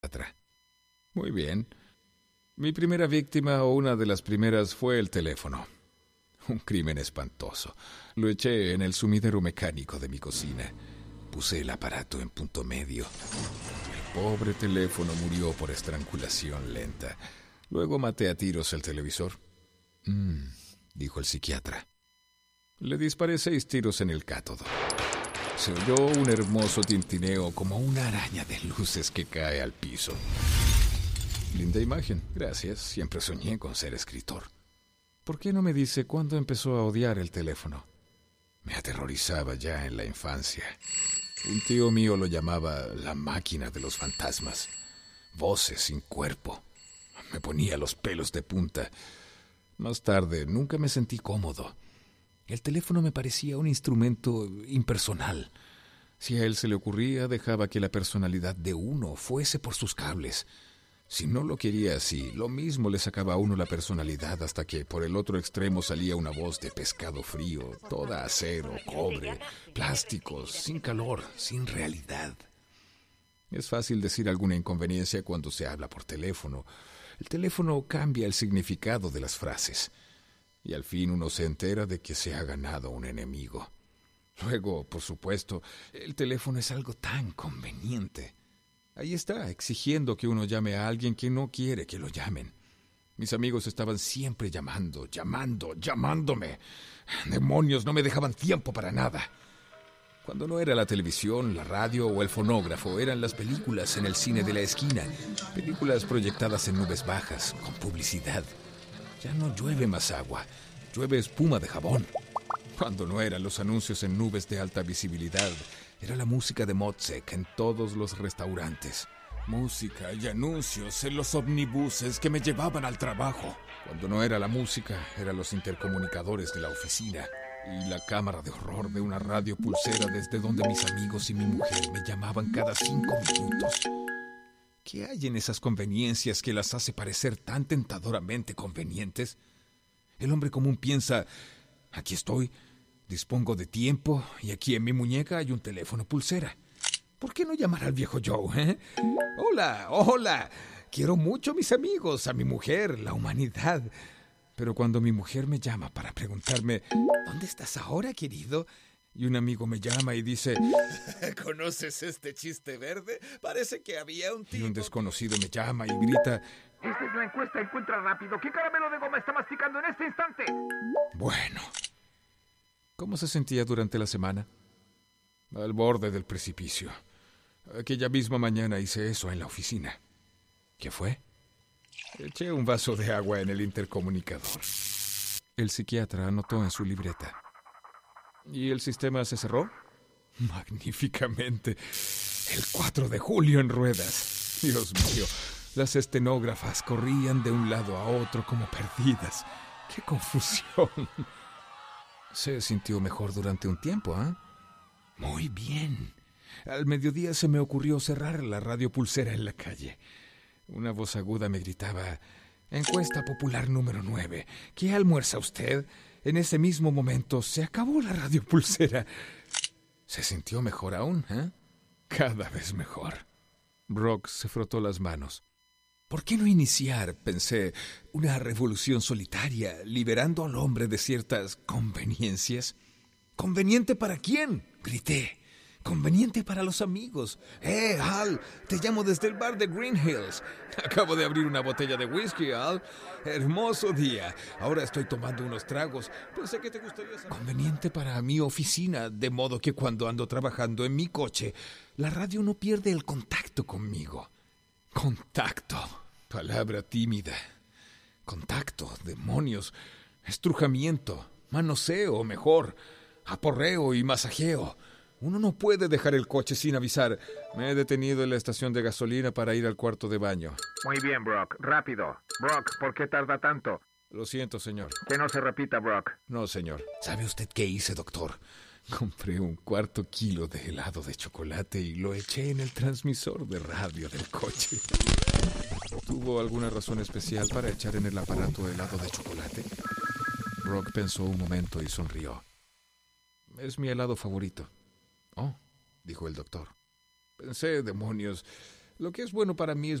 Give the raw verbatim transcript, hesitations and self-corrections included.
Muy bien. Mi primera víctima, o una de las primeras, fue el teléfono. Un crimen espantoso. Lo eché en el sumidero mecánico de mi cocina. Puse el aparato en punto medio. El pobre teléfono murió por estrangulación lenta. Luego maté a tiros el televisor. Mm, dijo el psiquiatra. Le disparé seis tiros en el cátodo. Se oyó un hermoso tintineo como una araña de luces que cae al piso. Linda imagen, gracias. Siempre soñé con ser escritor. ¿Por qué no me dice cuándo empezó a odiar el teléfono? Me aterrorizaba ya en la infancia. Un tío mío lo llamaba la máquina de los fantasmas. Voces sin cuerpo. Me ponía los pelos de punta. Más tarde, nunca me sentí cómodo. El teléfono me parecía un instrumento impersonal. Si a él se le ocurría, dejaba que la personalidad de uno fuese por sus cables. Si no lo quería así, lo mismo le sacaba a uno la personalidad hasta que por el otro extremo salía una voz de pescado frío, toda acero, cobre, plásticos, sin calor, sin realidad. Es fácil decir alguna inconveniencia cuando se habla por teléfono. El teléfono cambia el significado de las frases. Y al fin uno se entera de que se ha ganado un enemigo. Luego, por supuesto, el teléfono es algo tan conveniente. Ahí está, exigiendo que uno llame a alguien que no quiere que lo llamen. Mis amigos estaban siempre llamando, llamando, llamándome. Demonios, no me dejaban tiempo para nada. Cuando no era la televisión, la radio o el fonógrafo, eran las películas en el cine de la esquina. Películas proyectadas en nubes bajas, con publicidad. Ya no llueve más agua, llueve espuma de jabón. Cuando no eran los anuncios en nubes de alta visibilidad, era la música de Mozart en todos los restaurantes. Música y anuncios en los omnibuses que me llevaban al trabajo. Cuando no era la música, eran los intercomunicadores de la oficina y la cámara de horror de una radio pulsera desde donde mis amigos y mi mujer me llamaban cada cinco minutos. ¿Qué hay en esas conveniencias que las hace parecer tan tentadoramente convenientes? El hombre común piensa, aquí estoy, dispongo de tiempo y aquí en mi muñeca hay un teléfono pulsera. ¿Por qué no llamar al viejo Joe, eh? Hola, hola. Quiero mucho a mis amigos, a mi mujer, la humanidad. Pero cuando mi mujer me llama para preguntarme, ¿dónde estás ahora, querido? Y un amigo me llama y dice, ¿conoces este chiste verde? Parece que había un tipo... Y un desconocido me llama y grita, esta es la encuesta Encuentra Rápido. ¿Qué caramelo de goma está masticando en este instante? Bueno, ¿cómo se sentía durante la semana? Al borde del precipicio. Aquella misma mañana hice eso en la oficina. ¿Qué fue? Eché un vaso de agua en el intercomunicador. El psiquiatra anotó en su libreta. ¿Y el sistema se cerró? Magníficamente. El cuatro de julio en ruedas. Dios mío, las estenógrafas corrían de un lado a otro como perdidas. ¡Qué confusión! Se sintió mejor durante un tiempo, ¿ah? ¿eh? Muy bien. Al mediodía se me ocurrió cerrar la radio pulsera en la calle. Una voz aguda me gritaba, encuesta popular número nueve. ¿Qué almuerza usted? En ese mismo momento se acabó la radio pulsera. Se sintió mejor aún, ¿eh? Cada vez mejor. Brock se frotó las manos. ¿Por qué no iniciar, pensé, una revolución solitaria, liberando al hombre de ciertas conveniencias? ¿Conveniente para quién? Grité. Conveniente para los amigos. ¡Eh, Al! Te llamo desde el bar de Green Hills. Acabo de abrir una botella de whisky, Al. Hermoso día. Ahora estoy tomando unos tragos. Pensé que te gustaría saber. Conveniente para mi oficina, de modo que cuando ando trabajando en mi coche, la radio no pierde el contacto conmigo. Contacto. Palabra tímida. Contacto, demonios. Estrujamiento, manoseo, mejor. Aporreo y masajeo. Uno no puede dejar el coche sin avisar. Me he detenido en la estación de gasolina para ir al cuarto de baño. Muy bien, Brock. Rápido. Brock, ¿por qué tarda tanto? Lo siento, señor. Que no se repita, Brock. No, señor. ¿Sabe usted qué hice, doctor? Compré un cuarto kilo de helado de chocolate y lo eché en el transmisor de radio del coche. ¿Tuvo alguna razón especial para echar en el aparato helado de chocolate? Brock pensó un momento y sonrió. Es mi helado favorito. Oh, dijo el doctor. Pensé, demonios, Lo que es bueno para mí es